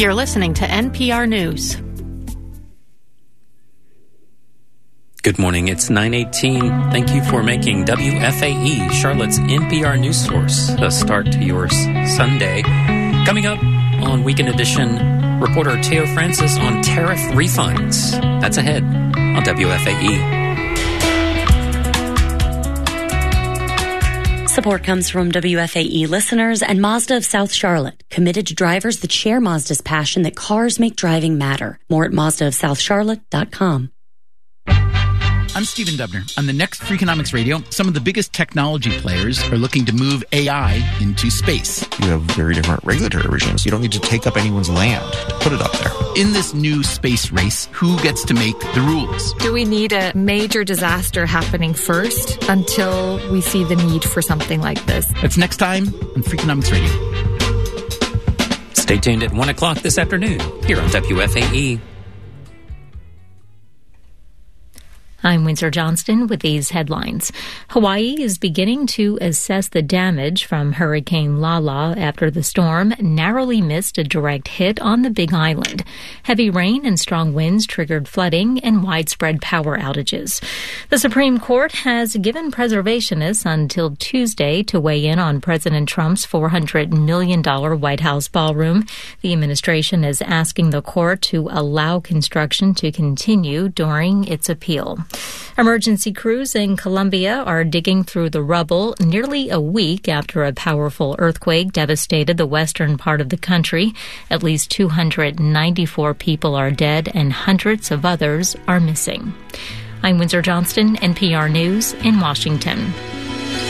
You're listening to NPR News. Good morning. It's 9:18. Thank you for making WFAE, Charlotte's NPR news source, a start to your Sunday. Coming up on Weekend Edition, reporter Teo Francis on tariff refunds. That's ahead on WFAE. Support comes from WFAE listeners and Mazda of South Charlotte, committed to drivers that share Mazda's passion that cars make driving matter. More at MazdaofSouthCharlotte.com. I'm Stephen Dubner. On the next Freakonomics Radio, some of the biggest technology players are looking to move AI into space. You have very different regulatory regimes. You don't need to take up anyone's land to put it up there. In this new space race, who gets to make the rules? Do we need a major disaster happening first until we see the need for something like this? That's next time on Freakonomics Radio. Stay tuned at 1 o'clock this afternoon here on WFAE. I'm Windsor Johnston with these headlines. Hawaii is beginning to assess the damage from Hurricane Lala after the storm narrowly missed a direct hit on the Big Island. Heavy rain and strong winds triggered flooding and widespread power outages. The Supreme Court has given preservationists until Tuesday to weigh in on President Trump's $400 million White House ballroom. The administration is asking the court to allow construction to continue during its appeal. Emergency crews in Colombia are digging through the rubble nearly a week after a powerful earthquake devastated the western part of the country. At least 294 people are dead and hundreds of others are missing. I'm Windsor Johnston, NPR News in Washington.